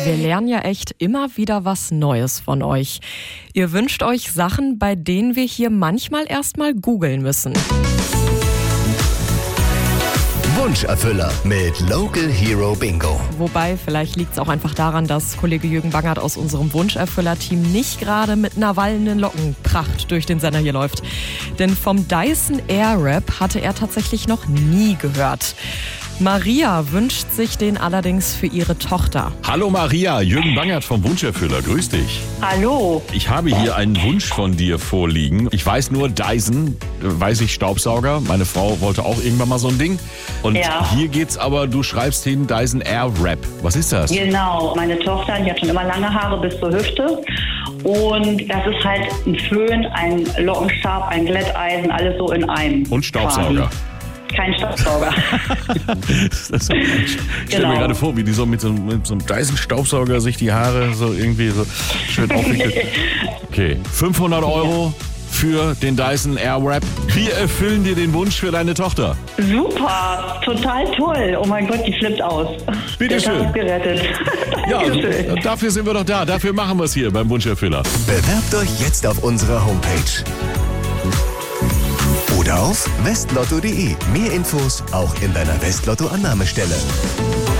Wir lernen ja echt immer wieder was Neues von euch. Ihr wünscht euch Sachen, bei denen wir hier manchmal erstmal googeln müssen. Wunscherfüller mit Local Hero Bingo. Wobei, vielleicht liegt es auch einfach daran, dass Kollege Jürgen Bangert aus unserem Wunscherfüller-Team nicht gerade mit einer wallenden Lockenpracht durch den Sender hier läuft. Denn vom Dyson Airwrap hatte er tatsächlich noch nie gehört. Maria wünscht sich den allerdings für ihre Tochter. Hallo Maria, Jürgen Bangert vom Wunscherfüller, grüß dich. Hallo. Ich habe hier einen Wunsch von dir vorliegen. Ich weiß nur, Dyson, weiß ich, Staubsauger. Meine Frau wollte auch irgendwann mal so ein Ding. Und hier geht's aber, du schreibst hin Dyson Airwrap. Was ist das? Genau, meine Tochter, die hat schon immer lange Haare bis zur Hüfte. Und das ist halt ein Föhn, ein Lockenstab, ein Glätteisen, alles so in einem. Und Staubsauger. Quasi. Kein Staubsauger. Ich stelle mir gerade vor, wie die so mit so einem Dyson-Staubsauger sich die Haare so irgendwie so schön aufwickelt. Okay, 500 € für den Dyson Airwrap. Wir erfüllen dir den Wunsch für deine Tochter. Super, total toll. Oh mein Gott, die flippt aus. Bitte schön. Das gerettet. Ja, dafür sind wir doch da. Dafür machen wir es hier beim Wunscherfüller. Bewerbt euch jetzt auf unserer Homepage. Oder auf westlotto.de. Mehr Infos auch in deiner Westlotto-Annahmestelle.